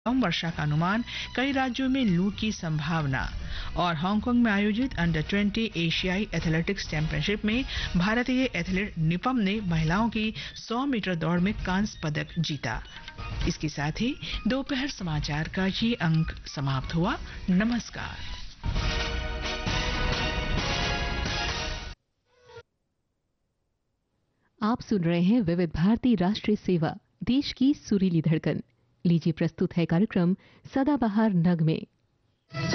कम वर्षा का अनुमान, कई राज्यों में लू की संभावना। और हांगकांग में आयोजित अंडर 20 एशियाई एथलेटिक्स चैंपियनशिप में भारतीय एथलीट निपम ने महिलाओं की 100 मीटर दौड़ में कांस्य पदक जीता। इसके साथ ही दोपहर समाचार का ये अंक समाप्त हुआ। नमस्कार। आप सुन रहे हैं विविध भारती राष्ट्रीय सेवा, देश की सुरीली धड़कन। लीजिए प्रस्तुत है कार्यक्रम सदाबहार नगमे।